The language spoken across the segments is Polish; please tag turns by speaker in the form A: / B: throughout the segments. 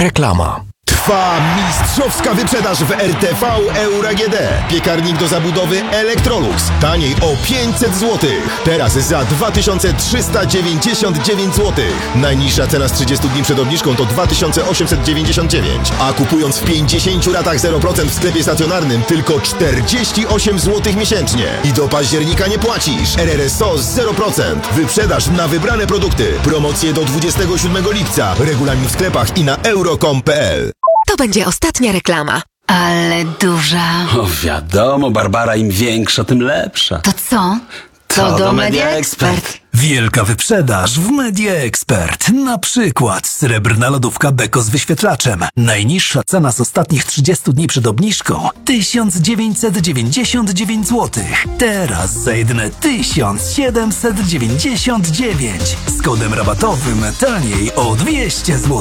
A: Reklama.
B: Trwa mistrzowska wyprzedaż w RTV Euro AGD. Piekarnik do zabudowy Electrolux. Taniej o 500 zł. Teraz za 2399 zł. Najniższa cena z 30 dni przed obniżką to 2899. A kupując w 50 ratach 0% w sklepie stacjonarnym tylko 48 zł miesięcznie. I do października nie płacisz. RRSO 0%. Wyprzedaż na wybrane produkty. Promocje do 27 lipca. Regulamin w sklepach i na euro.com.pl.
C: To będzie ostatnia reklama.
D: Ale duża.
E: O wiadomo, Barbara, im większa, tym lepsza.
D: To co? To do Media Expert.
A: Wielka wyprzedaż w Media Expert. Na przykład srebrna lodówka Beko z wyświetlaczem. Najniższa cena z ostatnich 30 dni przed obniżką 1999 zł. Teraz za jedyne 1799. Z kodem rabatowym taniej o 200 zł.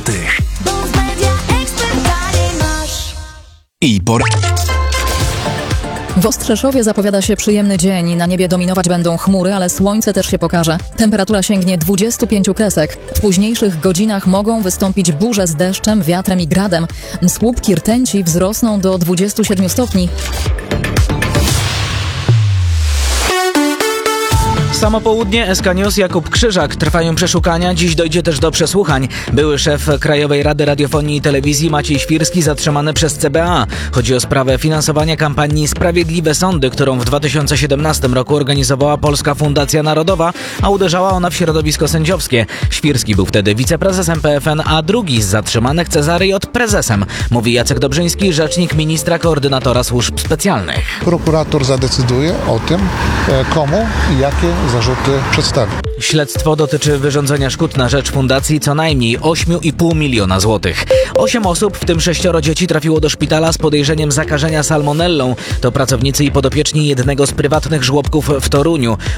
F: W Ostrzeszowie zapowiada się przyjemny dzień. Na niebie dominować będą chmury, ale słońce też się pokaże. Temperatura sięgnie 25 kresek. W późniejszych godzinach mogą wystąpić burze z deszczem, wiatrem i gradem. Słupki rtęci wzrosną do 27 stopni.
G: Samo południe, SK News, Jakub Krzyżak. Trwają przeszukania, dziś dojdzie też do przesłuchań. Były szef Krajowej Rady Radiofonii i Telewizji Maciej Świrski zatrzymany przez CBA. Chodzi o sprawę finansowania kampanii Sprawiedliwe Sądy, którą w 2017 roku organizowała Polska Fundacja Narodowa, a uderzała ona w środowisko sędziowskie. Świrski był wtedy wiceprezesem PFN, a drugi z zatrzymanych, Cezary J. prezesem. Mówi Jacek Dobrzyński, rzecznik ministra koordynatora służb specjalnych.
H: Prokurator zadecyduje o tym, komu i jakie zarzuty przedstawi.
G: Śledztwo dotyczy wyrządzenia szkód na rzecz fundacji co najmniej 8,5 miliona złotych. 8 osób, w tym 6 dzieci, trafiło do szpitala z podejrzeniem zakażenia salmonellą. To pracownicy i podopieczni jednego z prywatnych żłobków w Toruniu.